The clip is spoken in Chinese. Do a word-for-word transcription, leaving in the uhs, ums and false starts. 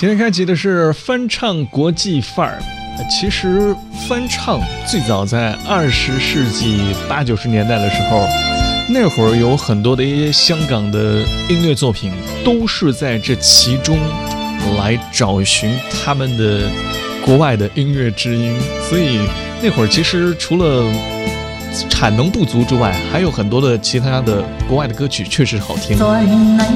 今天开启的是翻唱国际范儿。其实翻唱最早在二十世纪八九十年代的时候，那会儿有很多的一些香港的音乐作品都是在这其中来找寻他们的国外的音乐知音，所以那会儿其实除了产能不足之外，还有很多的其他的国外的歌曲确实好听。